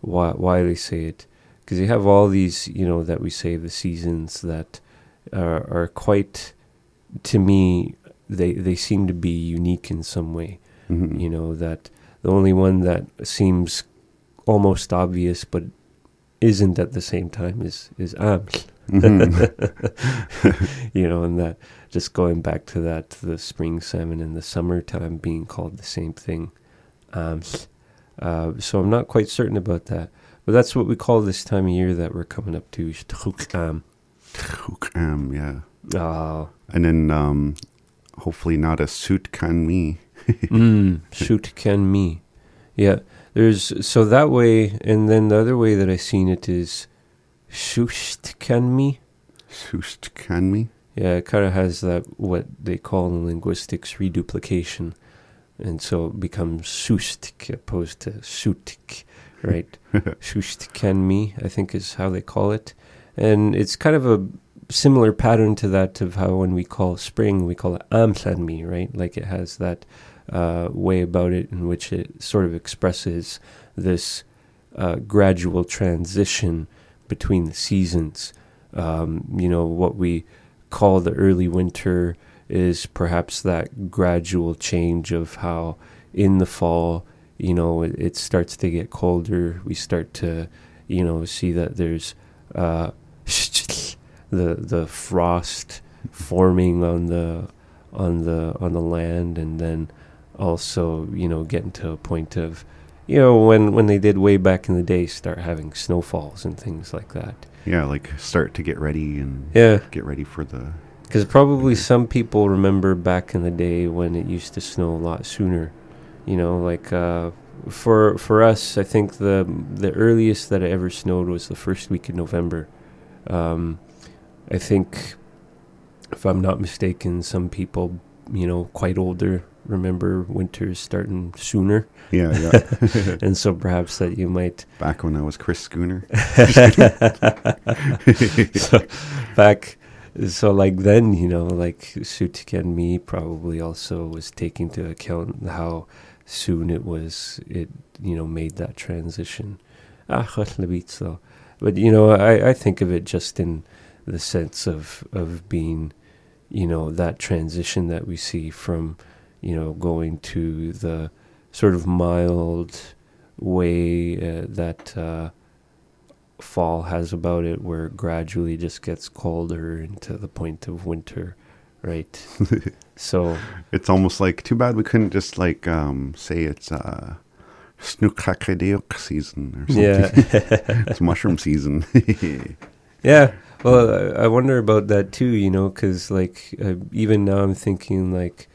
why they say it, because you have all these, that we say the seasons that are quite, to me, they seem to be unique in some way. Mm-hmm. That the only one that seems almost obvious but isn't at the same time is Aml. And that, just going back to that, the spring salmon and the summertime being called the same thing. So I'm not quite certain about that. But that's what we call this time of year that we're coming up to. Yeah. Oh. And then hopefully not a suit can me. Shoot can me. Yeah. So that way, and then the other way that I seen it is shusht can me. Shusht can me? Yeah, it kind of has that, what they call in linguistics, reduplication. And so it becomes shustik opposed to shutik, right? Shusht can me, I think is how they call it. And it's kind of a similar pattern to that of how when we call spring, we call it amlan me, right? Like it has that way about it in which it sort of expresses this gradual transition between the seasons. What we call the early winter is perhaps that gradual change of how in the fall, it starts to get colder. We start to, see that there's the frost forming on the land, and then also, getting to a point of, when they did way back in the day, start having snowfalls and things like that. Yeah, like start to get ready and get ready for the... Because probably some people remember back in the day when it used to snow a lot sooner. For us, I think the earliest that it ever snowed was the first week of November. I think, if I'm not mistaken, some people, quite older, remember winters starting sooner. Yeah. And so perhaps that you might... Back when I was Chris Schooner. So like then, like Sutik and me probably also was taking into account how soon it made that transition. But, I think of it just in the sense of being, that transition that we see from, going to the sort of mild way that fall has about it, where it gradually just gets colder into the point of winter, right? So it's almost like, too bad we couldn't just like say it's Snookakredeok season or something. Yeah. It's mushroom season. Yeah. Well, I wonder about that too, because like even now I'm thinking like,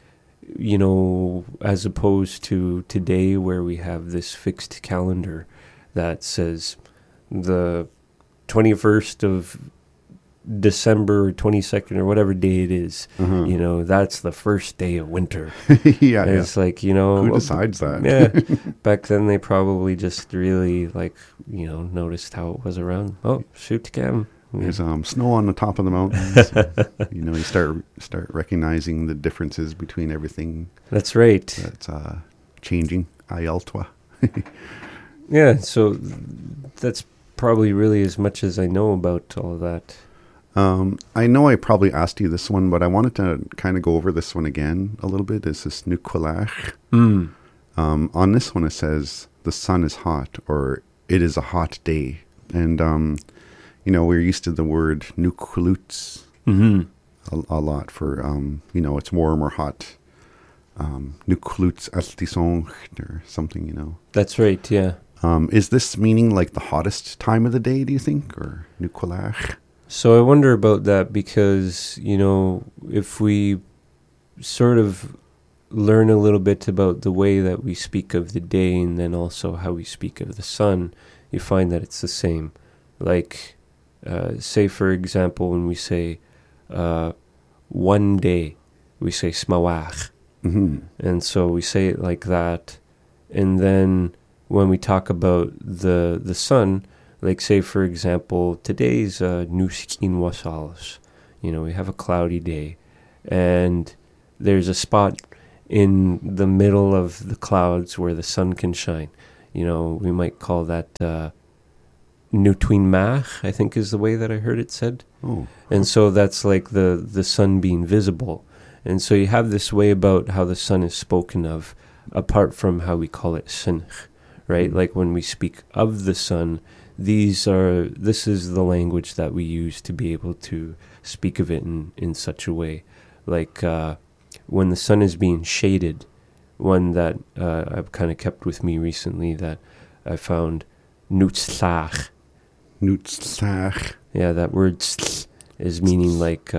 as opposed to today where we have this fixed calendar that says the 21st of December or 22nd or whatever day it is, that's the first day of winter. Yeah. It's like, who decides that? Yeah. Back then they probably just really like, noticed how it was around. Oh, shoot cam. There's snow on the top of the mountains. You start recognizing the differences between everything. That's right. That's changing. Ayaltwa. Yeah, so that's probably really as much as I know about all of that. I know I probably asked you this one, but I wanted to kind of go over this one again a little bit. Is this Nukulach? On this one it says the sun is hot, or it is a hot day. And, we're used to the word Nukulutz a lot for, it's warm or hot. Nukulutz altisong or something, That's right, yeah. Is this meaning like the hottest time of the day, do you think? Or Nukulach? So I wonder about that because, if we sort of learn a little bit about the way that we speak of the day and then also how we speak of the sun, you find that it's the same. Like, say, for example, when we say one day, we say smawach. And so we say it like that. And then when we talk about the sun, like say, for example, today's Nuskin Wasals. We have a cloudy day. And there's a spot in the middle of the clouds where the sun can shine. We might call that Nutwinmach, I think is the way that I heard it said. Oh. And so that's like the sun being visible. And so you have this way about how the sun is spoken of, apart from how we call it sinch, right? Like when we speak of the sun, this is the language that we use to be able to speak of it in such a way. Like when the sun is being shaded, one that I've kind of kept with me recently that I found, nutzlach. Nutzlach. Yeah, that word is meaning like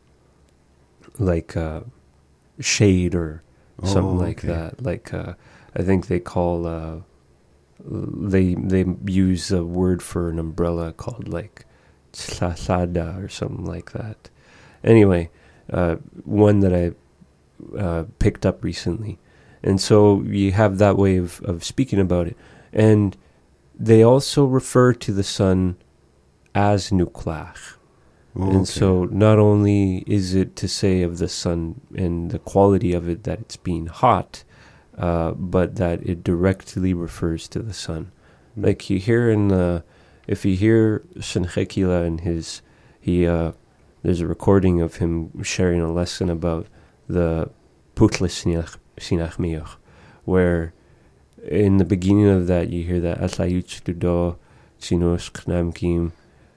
shade or something like that. Like I think they call they use a word for an umbrella called like tzlasada or something like that. Anyway, one that I picked up recently. And so you have that way of speaking about it. And they also refer to the sun as nuklach. And so not only is it to say of the sun and the quality of it that it's being hot, but that it directly refers to the sun. Like you hear if you hear Shenchekila in there's a recording of him sharing a lesson about the Putlis Sinach Miyach, where in the beginning of that you hear that Atlayuch Dudo Sinos Knamkim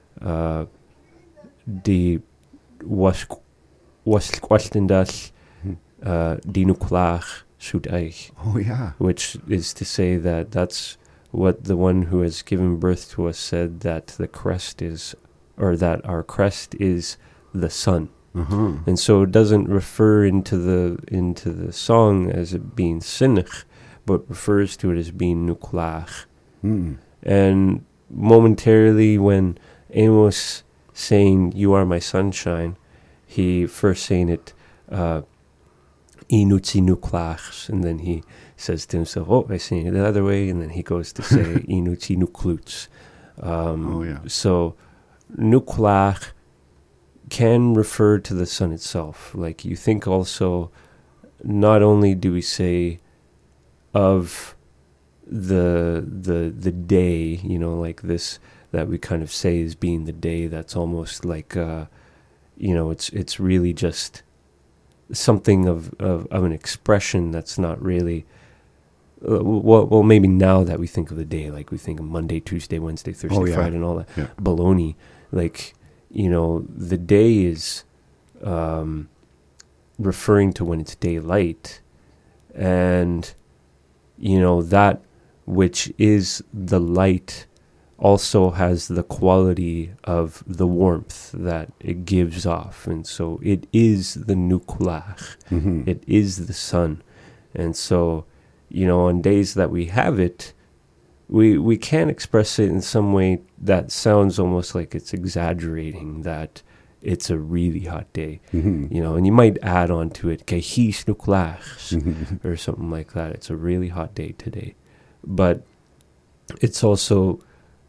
die wasquastendas dinuklach shudaich. Oh yeah. Which is to say that that's what the one who has given birth to us said, that the crest is, or that our crest is the sun. Uh-huh. And so it doesn't refer into the song as it being sinich, but refers to it as being nuklach. And momentarily when Amos saying, "You are my sunshine," he first saying it, "Inutzi nuklachs," and then he says to himself, "Oh, I sing it the other way," and then he goes to say, "Inutzi nukluts." So, nuklach can refer to the sun itself. Like you think also, not only do we say of the day, like this, that we kind of say as being the day, that's almost like it's really just something of an expression that's not really well maybe now that we think of the day, like we think of Monday, Tuesday, Wednesday, Thursday, Friday and all that baloney, like the day is referring to when it's daylight, and that which is the light also has the quality of the warmth that it gives off. And so it is the nuklach. It is the sun. And so, on days that we have it, we can express it in some way that sounds almost like it's exaggerating that it's a really hot day. And you might add on to it, kehis nuklach, or something like that. It's a really hot day today. But it's also,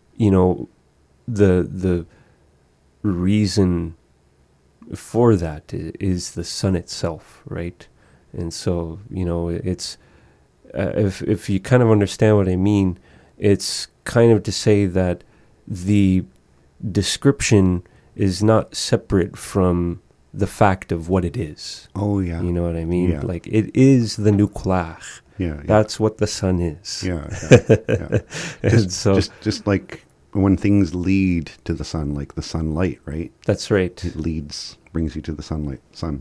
the reason for that is the sun itself, right? And so, it's, if you kind of understand what I mean, it's kind of to say that the description is not separate from the fact of what it is. Oh, yeah. You know what I mean? Yeah. Like, it is the nuklach. Yeah. That's what the sun is. Yeah. And so, just like when things lead to the sun, like the sunlight, right? that's right. It brings you to the sun.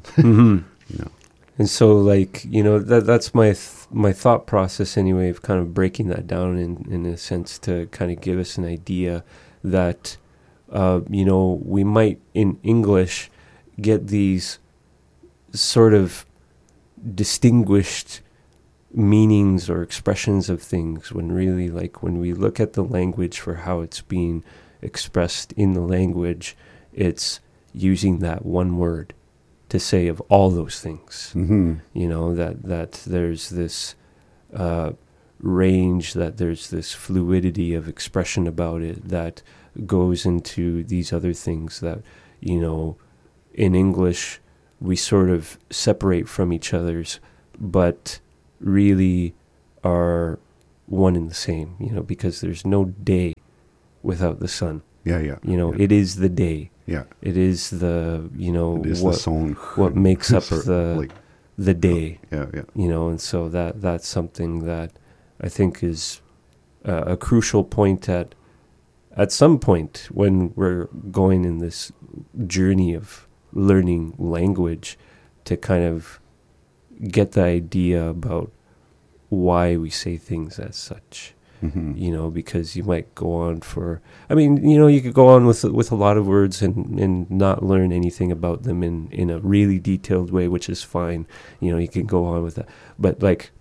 And so, like, that's my thought process anyway, of kind of breaking that down in a sense to kind of give us an idea that, we might in English get these sort of distinguished meanings or expressions of things, when really, like, when we look at the language for how it's being expressed in the language, it's using that one word to say of all those things. That there's this range, that there's this fluidity of expression about it that goes into these other things that, in English we sort of separate from each other's, but really are one and the same, because there's no day without the sun. Yeah. It is the day. Yeah. It is the, It is the song. what makes up Sort of the day. Yeah. And so that's something that I think is a crucial point at some point when we're going in this journey of learning language, to kind of get the idea about why we say things as such. Mm-hmm. Because you might go on you could go on with a lot of words and not learn anything about them in a really detailed way, which is fine. You can go on with that. But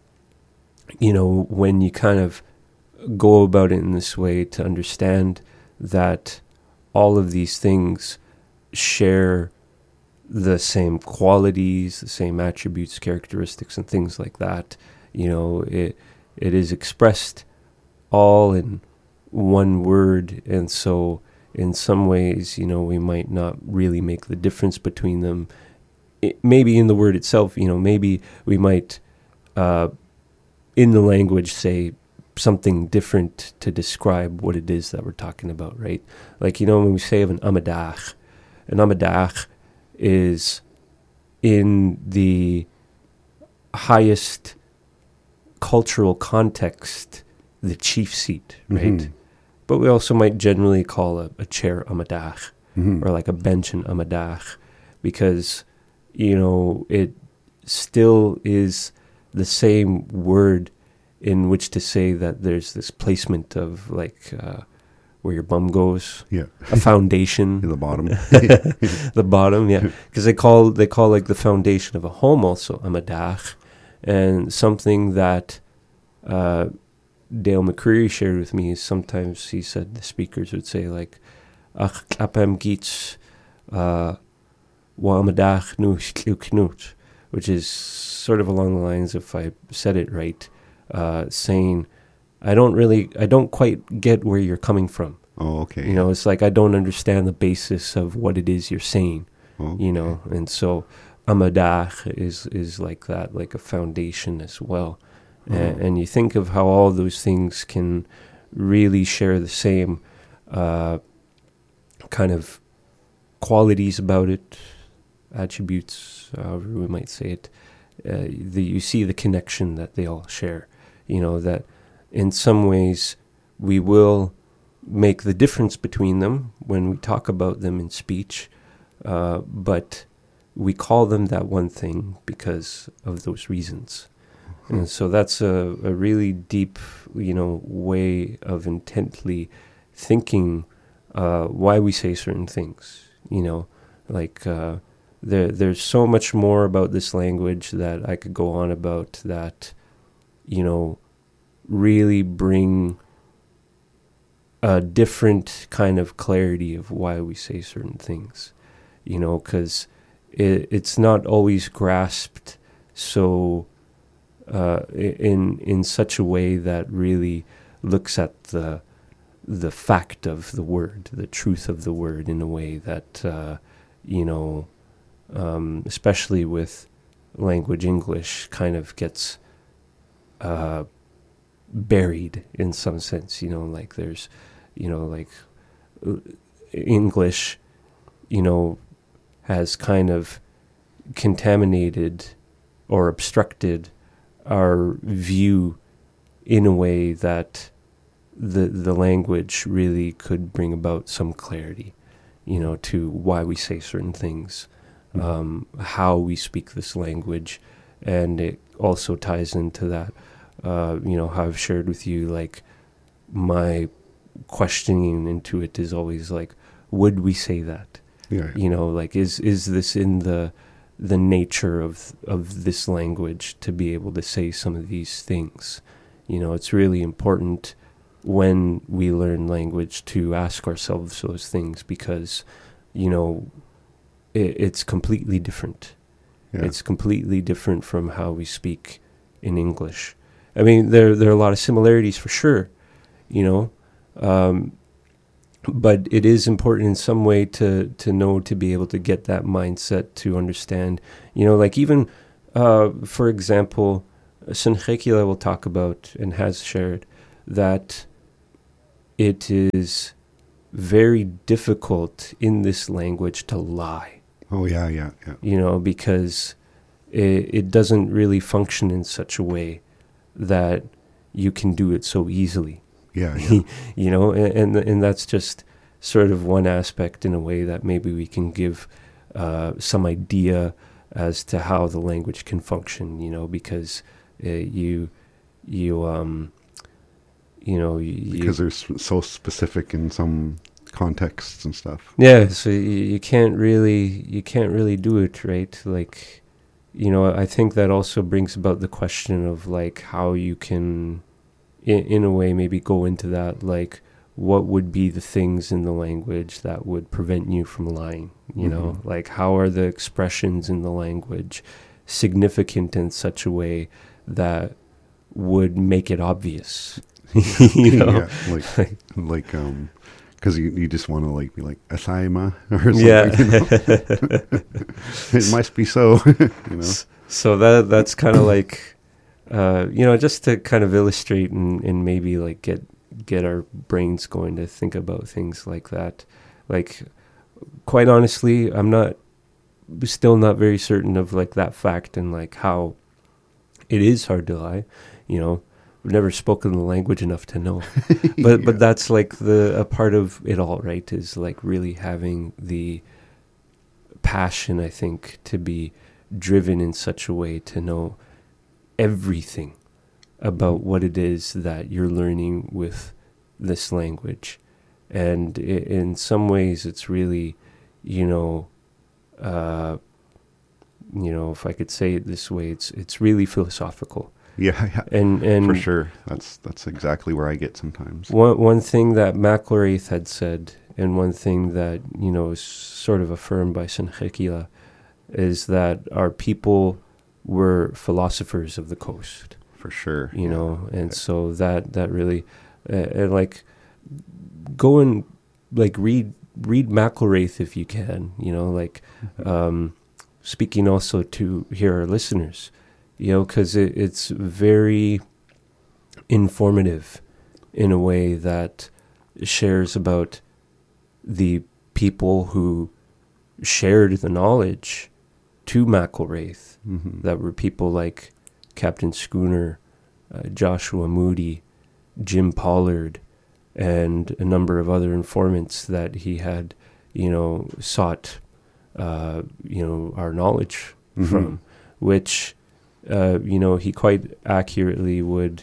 when you kind of go about it in this way, to understand that all of these things share the same qualities, the same attributes, characteristics, and things like that, it is expressed all in one word. And so in some ways, we might not really make the difference between them. Maybe in the word itself, maybe we might, in the language, say something different to describe what it is that we're talking about, right? Like, when we say of an amadach is in the highest cultural context the chief seat, right? Mm-hmm. But we also might generally call a chair amadach, Mm-hmm. or like a bench an amadach, because it still is the same word in which to say that there's this placement of where your bum goes, Yeah. a foundation, In the bottom. the bottom, yeah, because they call like the foundation of a home also amadach, and something that Dale McCreary shared with me is sometimes he said the speakers would say like, "Ach klapem gits wa amadach nu knut," which is sort of along the lines, if I said it right, saying, I don't quite get where you're coming from. Oh, okay. It's like I don't understand the basis of what it is you're saying. Okay. And so amadach is like that, like a foundation as well. And you think of how all those things can really share the same kind of qualities about it, attributes, however we might say it. You see the connection that they all share. That in some ways we will make the difference between them when we talk about them in speech, but we call them that one thing because of those reasons. And so that's a really deep, way of intently thinking why we say certain things. There's so much more about this language that I could go on about that, really bring a different kind of clarity of why we say certain things, because it's not always grasped so in such a way that really looks at the fact of the word, the truth of the word, in a way that especially with language English, kind of gets buried in some sense. Like there's like English has kind of contaminated or obstructed our view in a way that the language really could bring about some clarity, to why we say certain things, how we speak this language. And it also ties into that, how I've shared with you, like my questioning into it is always like, would we say that? Yeah. Like is this in the nature of this language to be able to say some of these things? It's really important when we learn language to ask ourselves those things, because it's completely different. Yeah. It's completely different from how we speak in English. I mean, there are a lot of similarities for sure, but it is important in some way to know, to be able to get that mindset, to understand, like even, for example, Senhekila will talk about and has shared that it is very difficult in this language to lie. Oh, yeah. You know, because it doesn't really function in such a way that you can do it so easily. Yeah. You know, and that's just sort of one aspect in a way that maybe we can give some idea as to how the language can function, you know, because because they're so specific in some contexts and stuff. Yeah, so you can't really do it, right? Like, you know, I think that also brings about the question of like how you can, in a way, maybe go into that, like what would be the things in the language that would prevent you from lying, you know? Like how are the expressions in the language significant in such a way that would make it obvious? You know? Yeah, like because you just want to like be like asaima or something. Yeah. You know? It must be so. You know. So that's kind of like, you know, just to kind of illustrate and maybe like get our brains going to think about things like that. Like, quite honestly, I'm still not very certain of like that fact and like how it is hard to lie. You know, I've never spoken the language enough to know. But that's like a part of it all, right? Is like really having the passion, I think, to be driven in such a way to know everything about what it is that you're learning with this language. And in some ways it's really, you know, if I could say it this way, it's really philosophical. Yeah. And for sure. That's exactly where I get sometimes. One thing that McElraith had said, and one thing that, you know, is sort of affirmed by Senghekila, is that our people were philosophers of the coast. For sure. You know, and so that really, and like, go and like read McElraith if you can, you know, like, speaking also to hear our listeners, you know, because it's very informative in a way that shares about the people who shared the knowledge to McElraith, that were people like Captain Schooner, Joshua Moody, Jim Pollard, and a number of other informants that he had, you know, sought, you know, our knowledge from, which, you know, he quite accurately would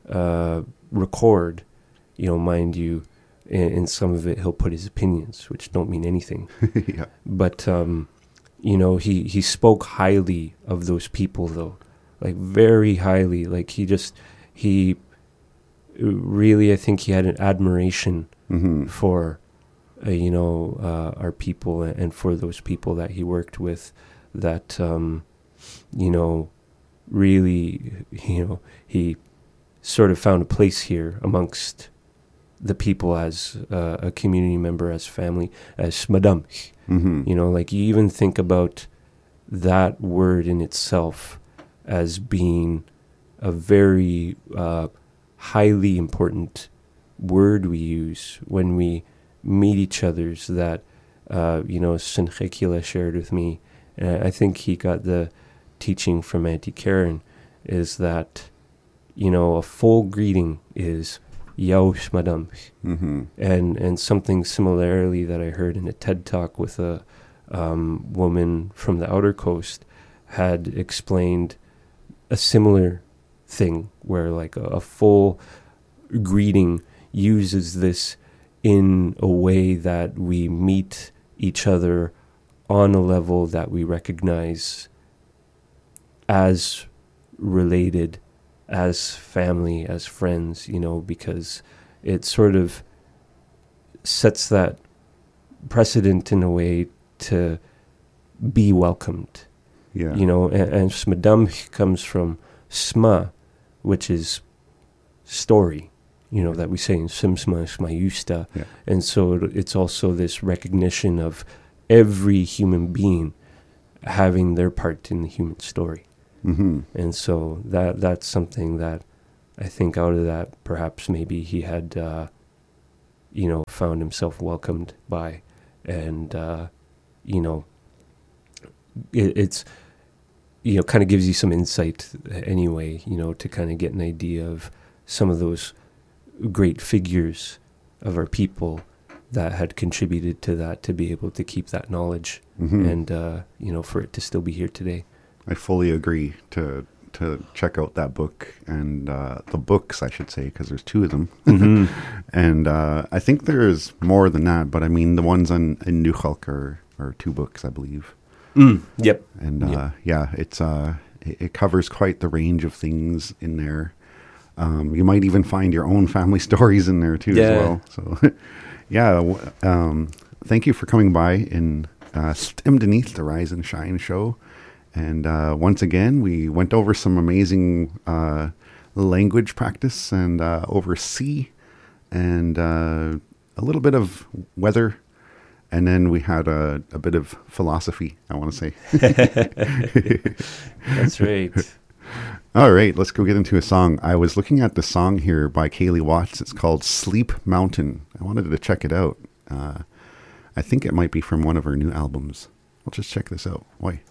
record, you know, mind you, in some of it he'll put his opinions, which don't mean anything. Yeah. But, you know, he spoke highly of those people, though, like very highly. Like he really, I think he had an admiration for, you know, our people and for those people that he worked with that, you know, really, you know, he sort of found a place here amongst the people as a community member, as family, as Smadamch. You know, like you even think about that word in itself as being a very highly important word we use when we meet each other's that, you know, Senghekila shared with me. And I think he got the teaching from Auntie Karen, is that, you know, a full greeting is Yaosh Madam. And something similarly that I heard in a TED Talk with a woman from the outer coast had explained a similar thing where like a full greeting uses this in a way that we meet each other on a level that we recognize as related, as family, as friends, you know, because it sort of sets that precedent in a way to be welcomed. Yeah. You know, and Smadam comes from Sma, which is story, you know, that we say in Simsma, Smayusta. Yeah. And so it's also this recognition of every human being having their part in the human story. And so that's something that I think out of that perhaps maybe he had, you know, found himself welcomed by. And, it's, kind of gives you some insight anyway, to kind of get an idea of some of those great figures of our people that had contributed to that, to be able to keep that knowledge and, for it to still be here today. I fully agree to check out that book and the books, I should say, because there's 2 of them. And I think there's more than that, but I mean, the ones in Nuchalk are 2 books, I believe. Yep. And it's it covers quite the range of things in there. You might even find your own family stories in there too, as well. So, thank you for coming by in Stemdeneath, the Rise and Shine show. And once again, we went over some amazing language practice and over sea and a little bit of weather. And then we had a bit of philosophy, I want to say. That's right. All right, let's go get into a song. I was looking at the song here by Kaylee Watts. It's called Sleep Mountain. I wanted to check it out. I think it might be from one of her new albums. I'll just check this out. Why?